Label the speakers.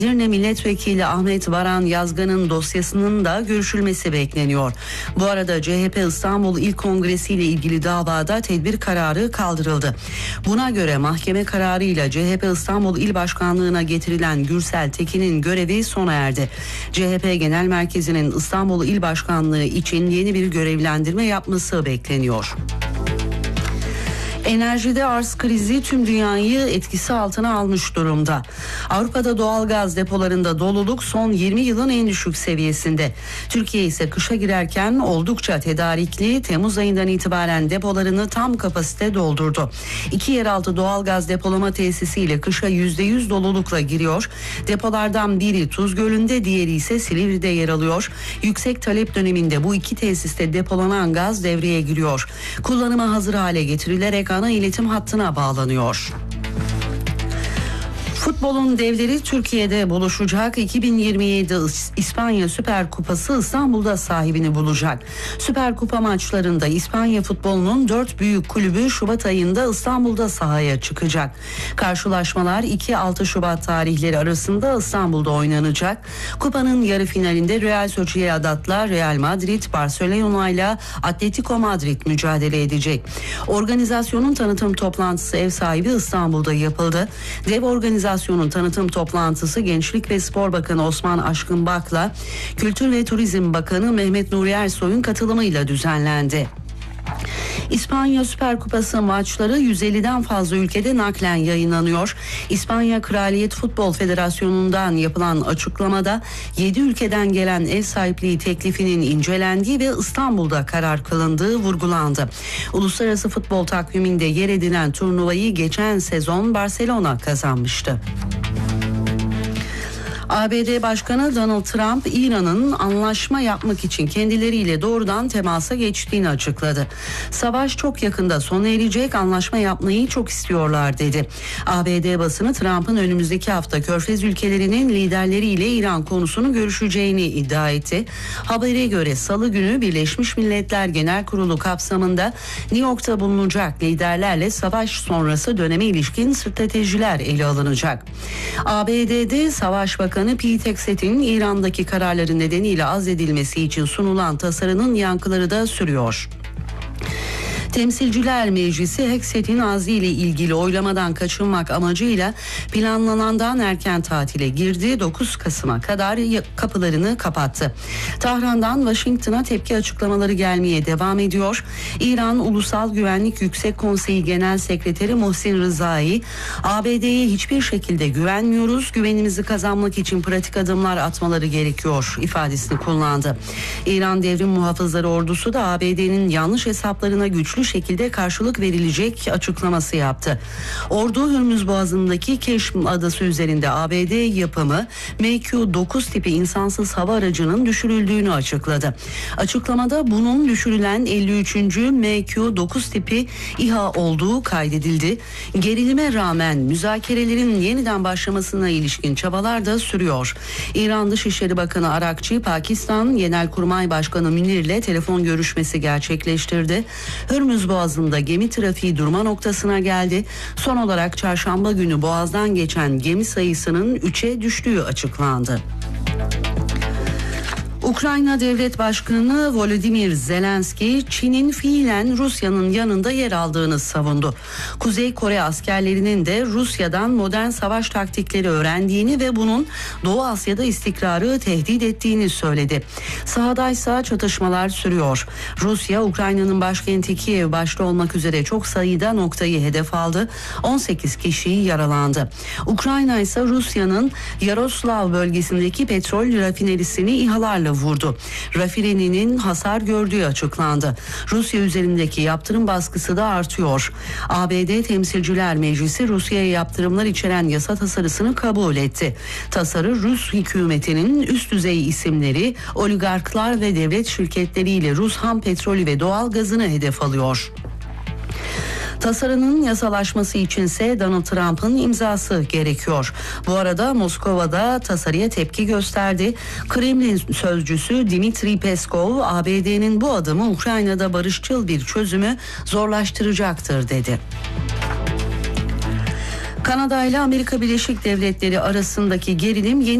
Speaker 1: Edirne Milletvekili Ahmet Baran Yazgan'ın dosyasının da görüşülmesi bekleniyor. Bu arada CHP İstanbul İl Kongresi ile ilgili davada tedbir kararı kaldırıldı. Buna göre mahkeme kararıyla CHP İstanbul İl Başkanlığı'na getirilen Gürsel Tekin'in görevi sona erdi. CHP Genel Merkezi'nin İstanbul İl Başkanlığı için yeni bir görevlendirme yapması bekleniyor. Enerjide arz krizi tüm dünyayı etkisi altına almış durumda. Avrupa'da doğalgaz depolarında doluluk son 20 yılın en düşük seviyesinde. Türkiye ise kışa girerken oldukça tedarikli, Temmuz ayından itibaren depolarını tam kapasite doldurdu. 2 yeraltı doğalgaz depolama tesisiyle kışa %100 dolulukla giriyor. Depolardan biri Tuz Gölü'nde, diğeri ise Silivri'de yer alıyor. Yüksek talep döneminde bu iki tesiste depolanan gaz devreye giriyor. Kullanıma hazır hale getirilerek ana iletim hattına bağlanıyor. Futbolun devleri Türkiye'de buluşacak. 2027 İspanya Süper Kupası İstanbul'da sahibini bulacak. Süper Kupa maçlarında İspanya futbolunun 4 büyük kulübü Şubat ayında İstanbul'da sahaya çıkacak. Karşılaşmalar 2-6 Şubat tarihleri arasında İstanbul'da oynanacak. Kupanın yarı finalinde Real Sociedad'la Real Madrid, Barcelona ile Atletico Madrid mücadele edecek. Organizasyonun tanıtım toplantısı ev sahibi İstanbul'da yapıldı. Dev organizasyonun tanıtım toplantısı Gençlik ve Spor Bakanı Osman Aşkınbak'la Kültür ve Turizm Bakanı Mehmet Nuri Ersoy'un katılımıyla düzenlendi. İspanya Süper Kupası maçları 150'den fazla ülkede naklen yayınlanıyor. İspanya Kraliyet Futbol Federasyonu'ndan yapılan açıklamada 7 ülkeden gelen ev sahipliği teklifinin incelendiği ve İstanbul'da karar kılındığı vurgulandı. Uluslararası futbol takviminde yer edinen turnuvayı geçen sezon Barcelona kazanmıştı. ABD Başkanı Donald Trump, İran'ın anlaşma yapmak için kendileriyle doğrudan temasa geçtiğini açıkladı. Savaş çok yakında sona erecek, anlaşma yapmayı çok istiyorlar dedi. ABD basını Trump'ın önümüzdeki hafta Körfez ülkelerinin liderleriyle İran konusunu görüşeceğini iddia etti. Habere göre Salı günü Birleşmiş Milletler Genel Kurulu kapsamında New York'ta bulunacak liderlerle savaş sonrası döneme ilişkin stratejiler ele alınacak. ABD'de Savaş Bakanı Pete Hegseth'in İran'daki kararları nedeniyle azledilmesi için sunulan tasarının yankıları da sürüyor. Temsilciler Meclisi Hegseth'in azliyle ilgili oylamadan kaçınmak amacıyla planlanandan erken tatile girdi. 9 Kasım'a kadar kapılarını kapattı. Tahran'dan Washington'a tepki açıklamaları gelmeye devam ediyor. İran Ulusal Güvenlik Yüksek Konseyi Genel Sekreteri Mohsin Rızai, ABD'ye hiçbir şekilde güvenmiyoruz, güvenimizi kazanmak için pratik adımlar atmaları gerekiyor ifadesini kullandı. İran Devrim Muhafızları Ordusu da ABD'nin yanlış hesaplarına güçlü şekilde karşılık verilecek açıklaması yaptı. Ordu Hürmüz Boğazı'ndaki Keşm Adası üzerinde ABD yapımı MQ-9 tipi insansız hava aracının düşürüldüğünü açıkladı. Açıklamada bunun düşürülen 53. MQ-9 tipi İHA olduğu kaydedildi. Gerilime rağmen müzakerelerin yeniden başlamasına ilişkin çabalar da sürüyor. İran Dışişleri Bakanı Arakçı, Pakistan Genelkurmay Başkanı Münir ile telefon görüşmesi gerçekleştirdi. Hürmüz Boğazı'nda gemi trafiği durma noktasına geldi. Son olarak çarşamba günü Boğaz'dan geçen gemi sayısının 3'e düştüğü açıklandı. Ukrayna Devlet Başkanı Volodymyr Zelenski, Çin'in fiilen Rusya'nın yanında yer aldığını savundu. Kuzey Kore askerlerinin de Rusya'dan modern savaş taktikleri öğrendiğini ve bunun Doğu Asya'da istikrarı tehdit ettiğini söyledi. Sahadaysa çatışmalar sürüyor. Rusya, Ukrayna'nın başkenti Kiev başta olmak üzere çok sayıda noktayı hedef aldı. 18 kişi yaralandı. Ukrayna ise Rusya'nın Yaroslav bölgesindeki petrol rafinerisini İHA'larla vurdu. Rafinerinin hasar gördüğü açıklandı. Rusya üzerindeki yaptırım baskısı da artıyor. ABD Temsilciler Meclisi Rusya'ya yaptırımlar içeren yasa tasarısını kabul etti. Tasarı Rus hükümetinin üst düzey isimleri, oligarklar ve devlet şirketleriyle Rus ham petrolü ve doğal gazını hedef alıyor. Tasarının yasalaşması içinse Donald Trump'ın imzası gerekiyor. Bu arada Moskova'da tasarıya tepki gösterdi. Kremlin sözcüsü Dmitri Peskov, ABD'nin bu adımı Ukrayna'da barışçıl bir çözümü zorlaştıracaktır dedi. Kanada ile Amerika Birleşik Devletleri arasındaki gerilim yeni